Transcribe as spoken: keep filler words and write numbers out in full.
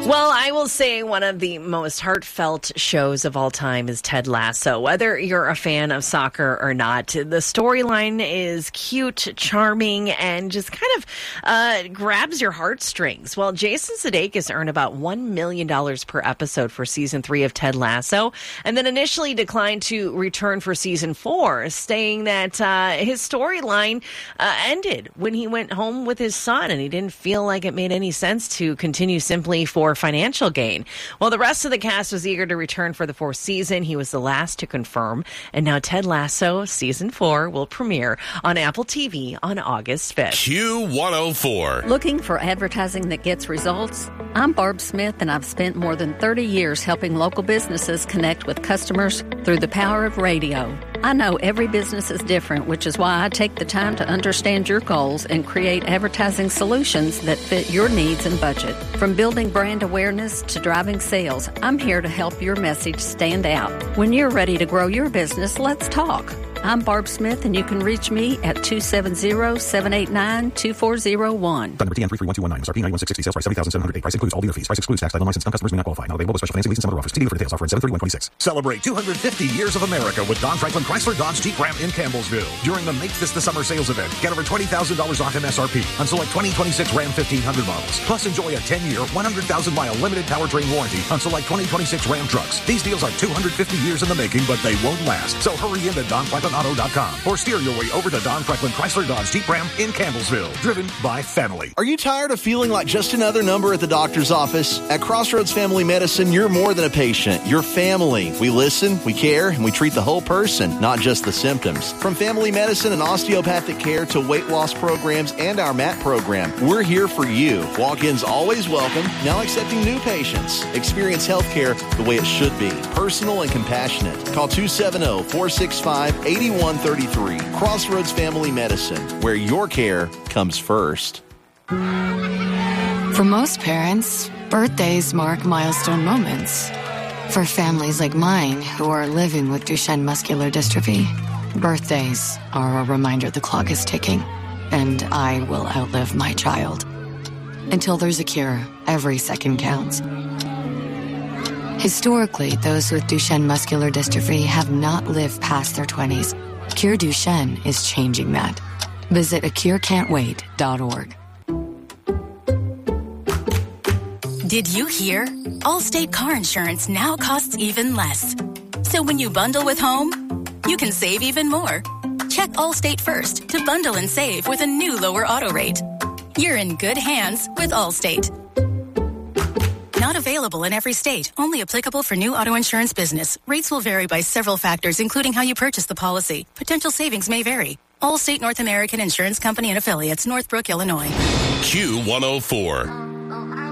Well, I will say one of the most heartfelt shows of all time is Ted Lasso. Whether you're a fan of soccer or not, the storyline is cute, charming, and just kind of uh, grabs your heartstrings. Well, Jason Sudeikis earned about one million dollars per episode for season three of Ted Lasso, and then initially declined to return for season four, saying that uh, his storyline uh, ended when he went home with his son, and he didn't feel like it made any sense to continue simply for financial gain. Well, the rest of the cast was eager to return for the fourth season. He was the last to confirm. And now Ted Lasso season four will premiere on Apple T V on August fifth. Q one oh four. Looking for advertising that gets results? I'm Barb Smith, and I've spent more than thirty years helping local businesses connect with customers through the power of radio. I know every business is different, which is why I take the time to understand your goals and create advertising solutions that fit your needs and budget. From building brand awareness to driving sales, I'm here to help your message stand out. When you're ready to grow your business, let's talk. I'm Barb Smith, and you can reach me at two seven zero, seven eight nine, two four zero one. Phone number T N three three one two one nine. M S R P nine one six sixty. Sales price seventy thousand seven hundred eight. Price includes all dealer fees. Price excludes tax, title, license. Non-customers may not qualify. Not available with special financing, lease, and some other offers. See dealer for details. Offer in seven thirty-one twenty-six. Celebrate two hundred fifty years of America with Don Franklin Chrysler Dodge Jeep Ram in Campbellsville during the Make This the Summer sales event. Get over twenty thousand dollars off M S R P on select twenty twenty-six Ram fifteen hundred models. Plus, enjoy a ten-year, one hundred thousand mile limited powertrain warranty on select twenty twenty-six Ram trucks. These deals are two hundred fifty years in the making, but they won't last. So hurry in to don franklin auto dot com or steer your way over to Don Franklin Chrysler Dodge Jeep Ram in Campbellsville. Driven by family. Are you tired of feeling like just another number at the doctor's office? At Crossroads Family Medicine, you're more than a patient. You're family. We listen, we care, and we treat the whole person, not just the symptoms. From family medicine and osteopathic care to weight loss programs and our M A T program, we're here for you. Walk-ins always welcome, now accepting new patients. Experience healthcare the way it should be. Personal and compassionate. Call two seven zero, four six five, eight one three three. Crossroads Family Medicine, where your care comes first. For most parents, birthdays mark milestone moments. For families like mine who are living with Duchenne muscular dystrophy, birthdays are a reminder the clock is ticking, and I will outlive my child. Until there's a cure, every second counts. Historically, those with Duchenne muscular dystrophy have not lived past their twenties. Cure Duchenne is changing that. Visit a cure can't wait dot org. Did you hear? Allstate car insurance now costs even less. So when you bundle with home, you can save even more. Check Allstate first to bundle and save with a new lower auto rate. You're in good hands with Allstate. Not available in every state. Only applicable for new auto insurance business. Rates will vary by several factors, including how you purchase the policy. Potential savings may vary. Allstate North American Insurance Company and Affiliates, Northbrook, Illinois. Q one oh four.